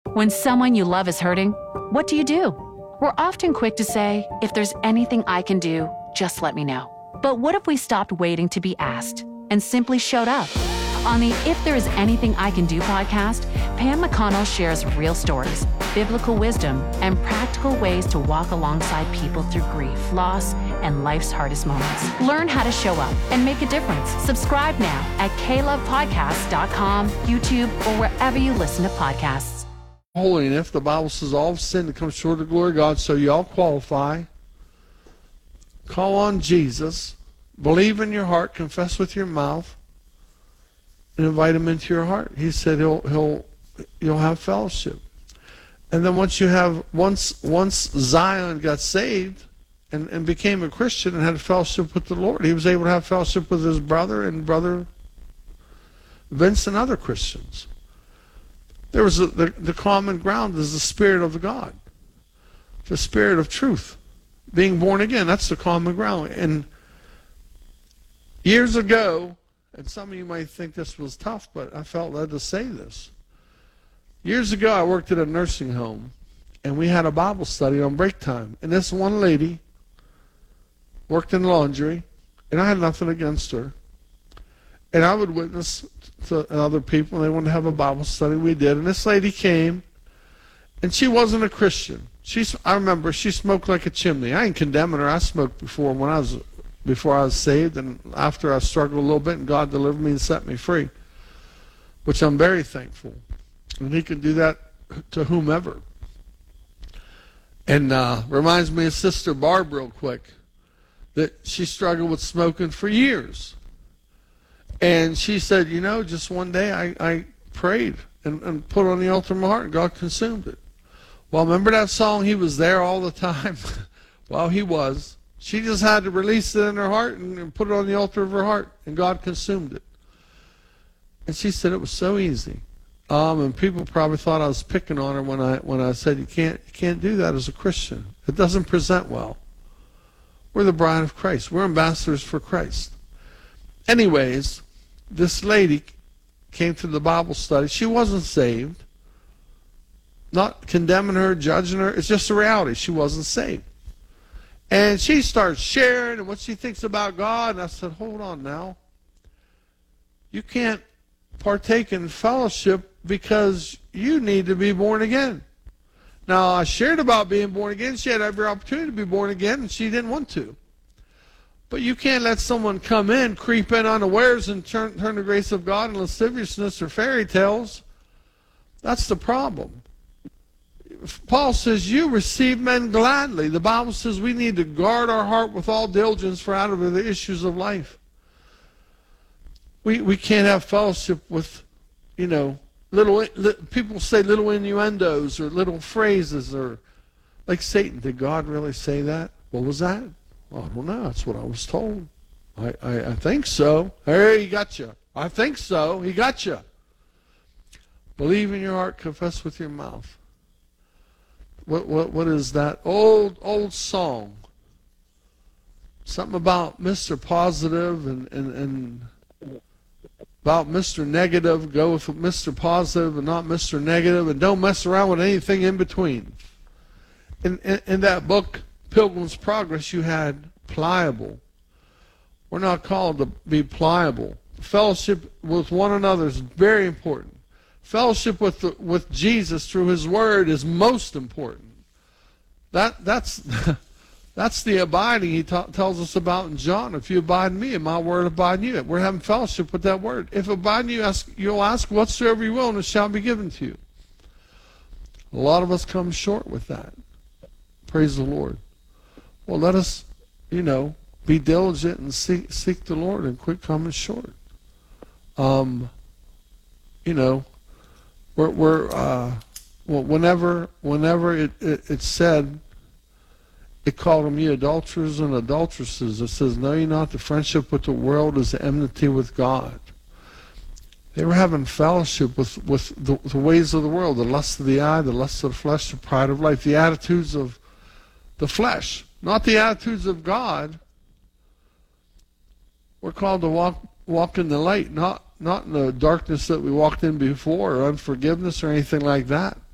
When someone you love is hurting, what do? We're often quick to say, if there's anything I can do, just let me know. But what if we stopped waiting to be asked and simply showed up? On the If There Is Anything I Can Do podcast, Pam McConnell shares real stories, biblical wisdom, and practical ways to walk alongside people through grief, loss, and life's hardest moments. Learn how to show up and make a difference. Subscribe now at klovepodcast.com, YouTube, or wherever you listen to podcasts. Holy, and if the Bible says all have sinned to come short of the glory of God, so you all qualify. Call on Jesus, believe in your heart, confess with your mouth, and invite him into your heart. He said you'll have fellowship. And then once Zion got saved and became a Christian and had fellowship with the Lord, he was able to have fellowship with his brother and brother Vince and other Christians. There was the common ground is the Spirit of God, the Spirit of truth, being born again. That's the common ground. And years ago, and some of you might think this was tough, but I felt led to say this. Years ago, I worked at a nursing home, and we had a Bible study on break time. And this one lady worked in laundry, and I had nothing against her. And I would witness to other people, and they wanted to have a Bible study. We did. And this lady came, and she wasn't a Christian. I remember she smoked like a chimney. I ain't condemning her. I smoked before I was saved, and after I struggled a little bit, and God delivered me and set me free, which I'm very thankful. And he can do that to whomever. And reminds me of Sister Barb real quick, that she struggled with smoking for years. And she said, just one day I prayed and put on the altar of my heart, and God consumed it. Well, remember that song, He Was There All the Time? Well, He was. She just had to release it in her heart and put it on the altar of her heart, and God consumed it. And she said it was so easy. And people probably thought I was picking on her when I said you can't do that as a Christian. It doesn't present well. We're the bride of Christ. We're ambassadors for Christ. Anyways, this lady came to the Bible study. She wasn't saved. Not condemning her, judging her. It's just a reality. She wasn't saved. And she starts sharing and what she thinks about God. And I said, hold on now. You can't partake in fellowship because you need to be born again. Now, I shared about being born again. She had every opportunity to be born again, and she didn't want to. But you can't let someone come in, creep in unawares, and turn the grace of God into lasciviousness or fairy tales. That's the problem. Paul says, you receive men gladly. The Bible says we need to guard our heart with all diligence, for out of the issues of life. We can't have fellowship with, people say little innuendos or little phrases, or like Satan. Did God really say that? What was that? Well, I don't know. That's what I was told. I think so. Hey, he got you. I think so. He got you. Believe in your heart, confess with your mouth. What is that old song? Something about Mr. Positive and about Mr. Negative. Go with Mr. Positive and not Mr. Negative, and don't mess around with anything in between. In that book, Pilgrim's Progress, you had pliable. We're not called to be pliable. Fellowship with one another is very important. Fellowship with Jesus through His Word is most important. That's the abiding He tells us about in John. If you abide in me and my word abide in you. We're having fellowship with that word. If abide in you, you'll ask whatsoever you will, and it shall be given to you. A lot of us come short with that. Praise the Lord. Well, let us, be diligent and seek the Lord and quit coming short. Whenever it said, it called them ye adulterers and adulteresses. It says, know ye not the friendship with the world is enmity with God. They were having fellowship with the ways of the world, the lust of the eye, the lust of the flesh, the pride of life, the attitudes of the flesh, not the attitudes of God. We're called to walk in the light, not in the darkness that we walked in before, or unforgiveness or anything like that.